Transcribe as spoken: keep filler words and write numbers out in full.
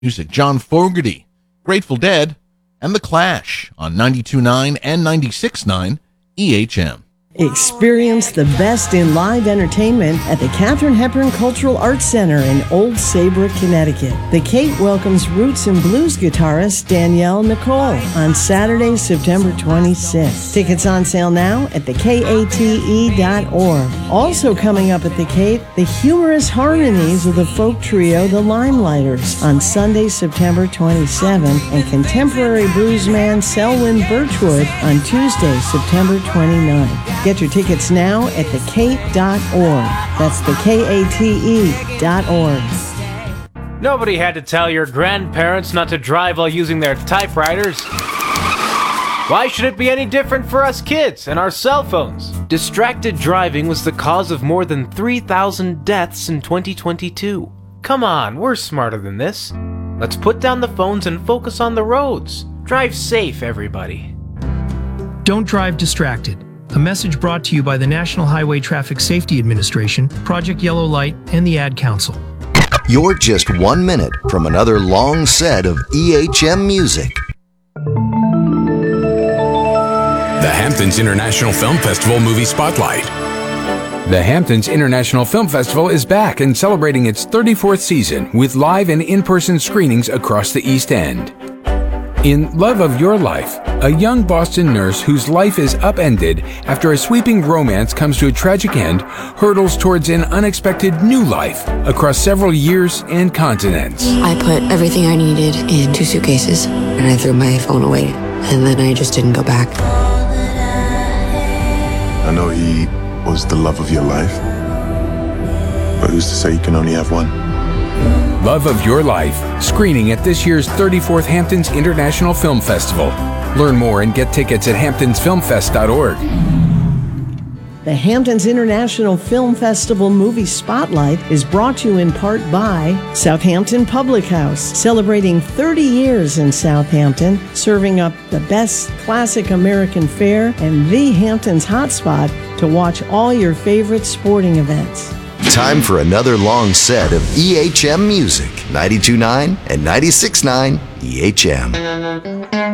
Music, John Fogerty, Grateful Dead, and The Clash on ninety-two point nine and ninety-six point nine E H M. Experience the best in live entertainment at the Katharine Hepburn Cultural Arts Center in Old Saybrook, Connecticut. The Cape welcomes roots and blues guitarist Danielle Nicole on Saturday, September twenty-sixth. Tickets on sale now at the kate dot org. Also coming up at the Cape, the humorous harmonies of the folk trio The Limelighters on Sunday, September twenty-seventh, and contemporary bluesman Selwyn Birchwood on Tuesday, September twenty-ninth. Get your tickets now at the kate dot org. That's the kate dot org. Nobody had to tell your grandparents not to drive while using their typewriters. Why should it be any different for us kids and our cell phones? Distracted driving was the cause of more than three thousand deaths in twenty twenty-two. Come on, we're smarter than this. Let's put down the phones and focus on the roads. Drive safe, everybody. Don't drive distracted. A message brought to you by the National Highway Traffic Safety Administration, Project Yellow Light, and the Ad Council. You're just one minute from another long set of E H M music. The Hamptons International Film Festival Movie Spotlight. The Hamptons International Film Festival is back and celebrating its thirty-fourth season with live and in-person screenings across the East End. In Love of Your Life, a young Boston nurse whose life is upended after a sweeping romance comes to a tragic end hurdles towards an unexpected new life across several years and continents. I put everything I needed in two suitcases, and I threw my phone away, and then I just didn't go back. I know he was the love of your life, but who's to say you can only have one? Love of Your Life, screening at this year's thirty-fourth Hamptons International Film Festival. Learn more and get tickets at hamptons film fest dot org. The Hamptons International Film Festival Movie Spotlight is brought to you in part by Southampton Public House, celebrating thirty years in Southampton, serving up the best classic American fare and the Hamptons hotspot to watch all your favorite sporting events. Time for another long set of E H M music, ninety-two point nine and ninety-six point nine E H M.